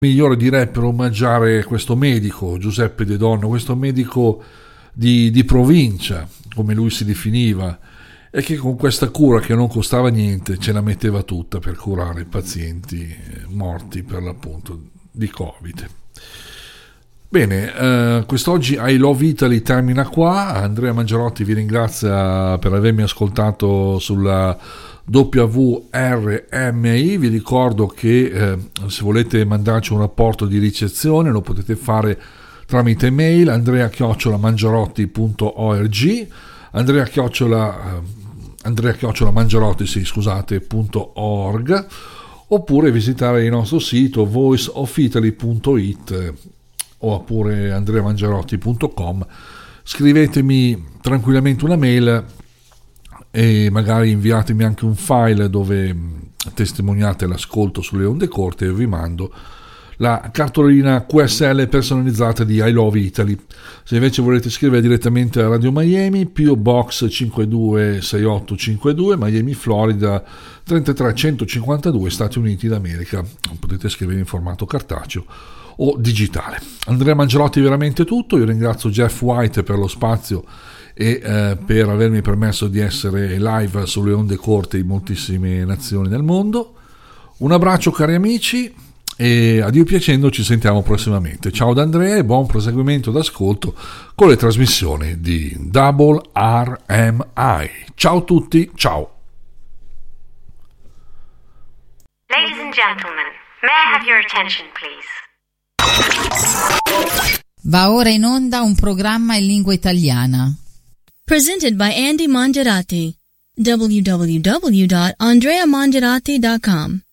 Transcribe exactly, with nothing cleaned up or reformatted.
migliore direi per omaggiare questo medico, Giuseppe De Donno, questo medico di, di provincia, come lui si definiva, e che con questa cura che non costava niente ce la metteva tutta per curare pazienti morti per l'appunto di Covid. Bene, eh, quest'oggi I Love Italy termina qua. Andrea Mangiarotti vi ringrazia per avermi ascoltato sulla W R M I. Vi ricordo che eh, se volete mandarci un rapporto di ricezione lo potete fare tramite mail andrea chiocciola mangiarotti punto org, andrea chiocciola andrea chiocciola mangiarotti sì, scusate, punto org, oppure visitare il nostro sito voice of italy punto it o oppure andrea mangiarotti punto com. Scrivetemi tranquillamente una mail e magari inviatemi anche un file dove testimoniate l'ascolto sulle onde corte e vi mando la cartolina Q S L personalizzata di I Love Italy. Se invece volete scrivere direttamente a Radio Miami, P O Box cinque due sei otto cinque due, Miami, Florida trentatré centocinquantadue, Stati Uniti d'America, potete scrivere in formato cartaceo o digitale. Andrea Mangiarotti veramente tutto. Io ringrazio Jeff White per lo spazio e eh, per avermi permesso di essere live sulle onde corte in moltissime nazioni del mondo. Un abbraccio cari amici e a Dio piacendo ci sentiamo prossimamente. Ciao da Andrea e buon proseguimento d'ascolto con le trasmissioni di Double R M I. Ciao a tutti, ciao. Ladies and gentlemen, may I have your attention please? Va ora in onda un programma in lingua italiana. Presented by Andy Mangiarotti. w w w dot andrea mangiarotti dot com